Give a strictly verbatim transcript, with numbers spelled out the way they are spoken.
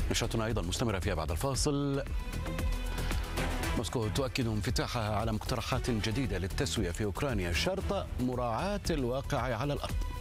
نشرتنا أيضا مستمرة فيها بعد الفاصل. موسكو تؤكد انفتاحها على مقترحات جديدة للتسوية في أوكرانيا شرط مراعاة الواقع على الأرض.